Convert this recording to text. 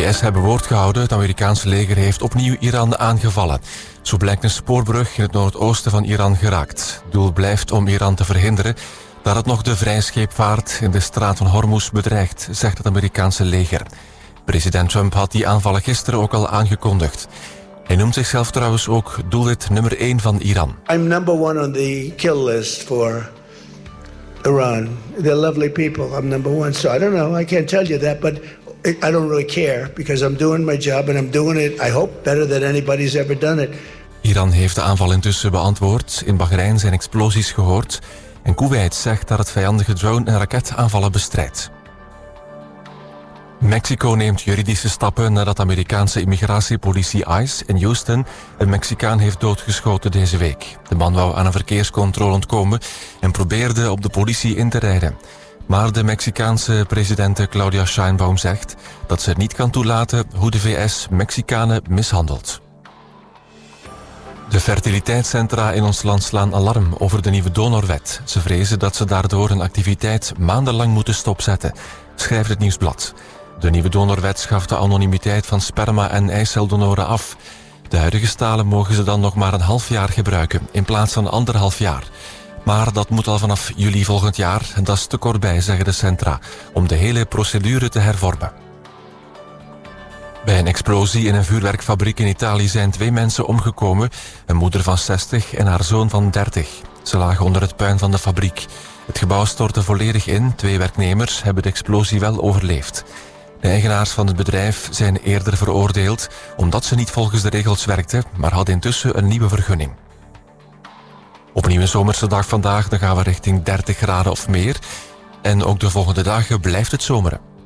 VS hebben woord gehouden. Het Amerikaanse leger heeft opnieuw Iran aangevallen. Zo blijkt een spoorbrug in het noordoosten van Iran geraakt. Het doel blijft om Iran te verhinderen dat het nog de vrijscheepvaart in de straat van Hormuz bedreigt, zegt het Amerikaanse leger. President Trump had die aanvallen gisteren ook al aangekondigd. Hij noemt zichzelf trouwens ook doelwit nummer 1 van Iran. I'm number 1 on the kill list for Iran. They're lovely people. I'm number 1. So I don't know. I can't tell you that, but I don't really care because I'm doing my job and I'm doing it, I hope, better than anybody's ever done it. Iran heeft de aanval intussen beantwoord. In Bahrein zijn explosies gehoord. En Kuwait zegt dat het vijandige drone- en raketaanvallen bestrijdt. Mexico neemt juridische stappen nadat de Amerikaanse immigratiepolitie ICE in Houston een Mexicaan heeft doodgeschoten deze week. De man wou aan een verkeerscontrole ontkomen en probeerde op de politie in te rijden. Maar de Mexicaanse president Claudia Sheinbaum zegt dat ze het niet kan toelaten hoe de VS Mexicanen mishandelt. De fertiliteitscentra in ons land slaan alarm over de nieuwe donorwet. Ze vrezen dat ze daardoor hun activiteit maandenlang moeten stopzetten, schrijft het Nieuwsblad. De nieuwe donorwet schaft de anonimiteit van sperma- en eiceldonoren af. De huidige stalen mogen ze dan nog maar een half jaar gebruiken, in plaats van 1,5 jaar. Maar dat moet al vanaf juli volgend jaar, en dat is te kort bij, zeggen de centra, om de hele procedure te hervormen. Bij een explosie in een vuurwerkfabriek in Italië zijn 2 mensen omgekomen, een moeder van 60 en haar zoon van 30. Ze lagen onder het puin van de fabriek. Het gebouw stortte volledig in, 2 werknemers hebben de explosie wel overleefd. De eigenaars van het bedrijf zijn eerder veroordeeld omdat ze niet volgens de regels werkten, maar hadden intussen een nieuwe vergunning. Opnieuw een zomerse dag vandaag, dan gaan we richting 30 graden of meer. En ook de volgende dagen blijft het zomeren.